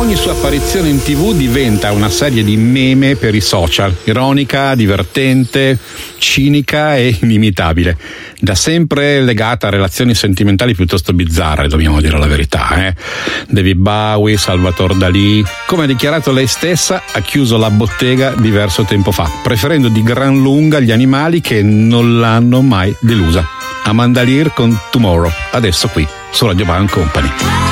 ogni sua apparizione in TV diventa una serie di meme per i social, ironica, divertente, cinica e inimitabile. Da sempre legata a relazioni sentimentali piuttosto bizzarre, dobbiamo dire la verità. David Bowie, Salvatore Dalì. Come ha dichiarato lei stessa, ha chiuso la bottega diverso tempo fa, preferendo di gran lunga gli animali che non l'hanno mai delusa. Amanda Lear con Tomorrow, adesso qui su Radio Band Company.